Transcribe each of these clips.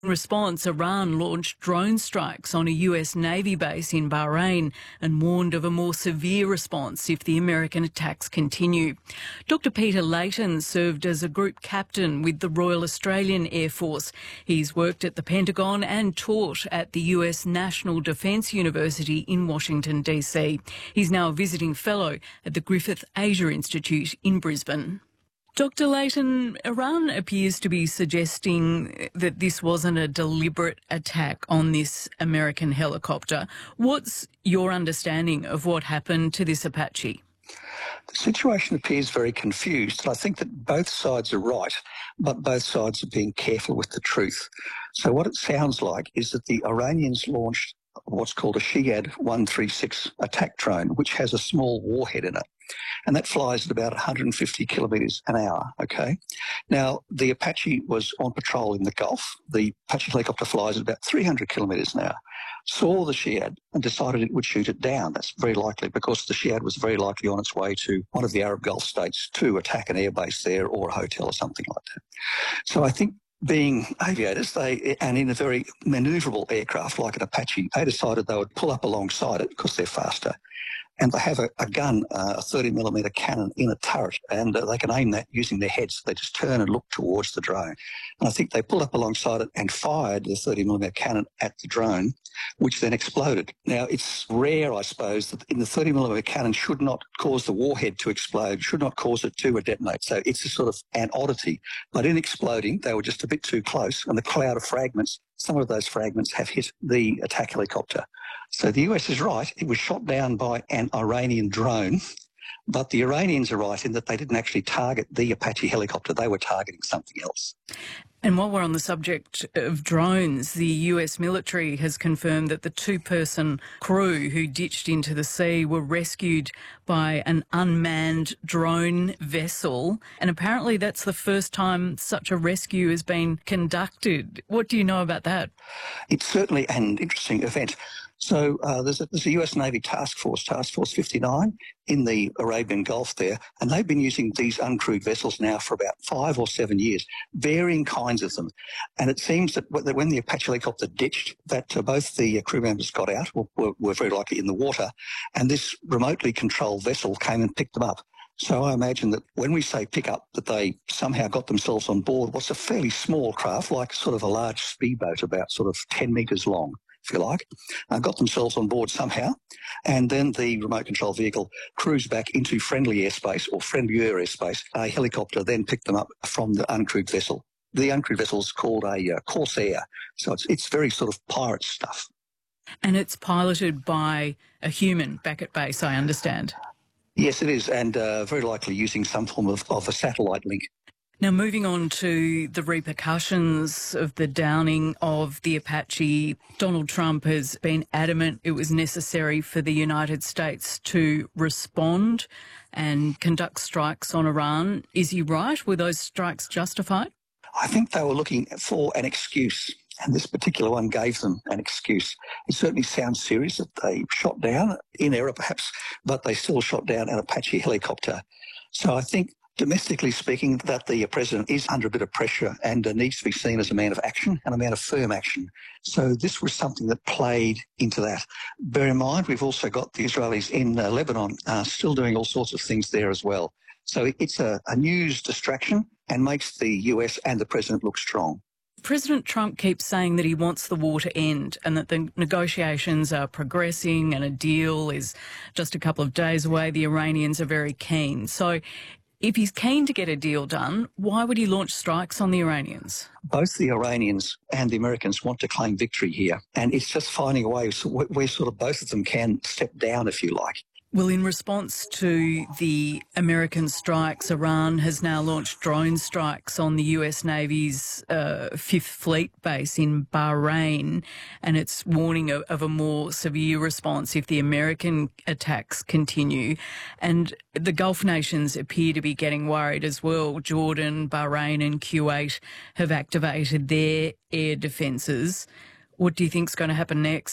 In response, Iran launched drone strikes on a US Navy base in Bahrain and warned of a more severe response if the American attacks continue. Dr. Peter Layton served as a group captain with the Royal Australian Air Force. He's worked at the Pentagon and taught at the US National Defence University in Washington, D.C. He's now a visiting fellow at the Griffith Asia Institute in Brisbane. Dr. Layton, Iran appears to be suggesting that this wasn't a deliberate attack on this American helicopter. What's your understanding of what happened to this Apache? The situation appears very confused, and I think that both sides are right, but both sides are being careful with the truth. So what it sounds like is that the Iranians launched what's called a Shiad 136 attack drone, which has a small warhead in it. And that flies at about 150 kilometres an hour, okay? Now, the Apache was on patrol in the Gulf. The Apache helicopter flies at about 300 kilometres an hour, saw the Shiad and decided it would shoot it down. That's very likely because the Shiad was very likely on its way to one of the Arab Gulf states to attack an airbase there or a hotel or something like that. So I think being aviators, and in a very manoeuvrable aircraft like an Apache, they decided they would pull up alongside it because they're faster. And they have a gun, a 30mm cannon in a turret, and they can aim that using their heads. They just turn and look towards the drone. And I think they pulled up alongside it and fired the 30mm cannon at the drone, which then exploded. Now, it's rare, I suppose, that in the 30mm cannon should not cause the warhead to explode, should not cause it to detonate. So it's a sort of an oddity. But in exploding, they were just a bit too close, and the cloud of fragments, some of those fragments have hit the attack helicopter. So the US is right. It was shot down by an Iranian drone, but the Iranians are right in that they didn't actually target the Apache helicopter. They were targeting something else. And while we're on the subject of drones, the US military has confirmed that the two-person crew who ditched into the sea were rescued by an unmanned drone vessel. And apparently that's the first time such a rescue has been conducted. What do you know about that? It's certainly an interesting event. So there's a US Navy task force, Task Force 59, in the Arabian Gulf there, and they've been using these uncrewed vessels now for about 5 or 7 years, varying kinds of them. And it seems that when the Apache helicopter ditched, that both the crew members got out, were very likely in the water, and this remotely controlled vessel came and picked them up. So I imagine that when we say pick up, that they somehow got themselves on board what's a fairly small craft, like sort of a large speedboat, about sort of 10 metres long, if you like, got themselves on board somehow, and then the remote control vehicle cruised back into friendly airspace or friendlier airspace. A helicopter then picked them up from the uncrewed vessel. The uncrewed vessel is called a Corsair, so it's very sort of pirate stuff. And it's piloted by a human back at base, I understand. Yes, it is, and very likely using some form of a satellite link. Now, moving on to the repercussions of the downing of the Apache, Donald Trump has been adamant it was necessary for the United States to respond and conduct strikes on Iran. Is he right? Were those strikes justified? I think they were looking for an excuse, and this particular one gave them an excuse. It certainly sounds serious that they shot down, in error perhaps, but they still shot down an Apache helicopter. So I think, domestically speaking, that the president is under a bit of pressure and needs to be seen as a man of action and a man of firm action. So this was something that played into that. Bear in mind, we've also got the Israelis in Lebanon still doing all sorts of things there as well. So it's a news distraction and makes the US and the president look strong. President Trump keeps saying that he wants the war to end and that the negotiations are progressing and a deal is just a couple of days away. The Iranians are very keen. So if he's keen to get a deal done, why would he launch strikes on the Iranians? Both the Iranians and the Americans want to claim victory here, and it's just finding a way where sort of both of them can step down, if you like. Well, in response to the American strikes, Iran has now launched drone strikes on the US Navy's Fifth Fleet base in Bahrain, and it's warning of a more severe response if the American attacks continue. And the Gulf nations appear to be getting worried as well. Jordan, Bahrain and Kuwait have activated their air defences. What do you think is going to happen next?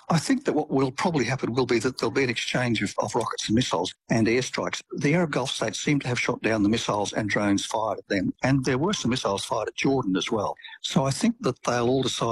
I think that what will probably happen will be that there'll be an exchange of rockets and missiles and airstrikes. The Arab Gulf states seem to have shot down the missiles and drones fired at them, and there were some missiles fired at Jordan as well. So I think that they'll all decide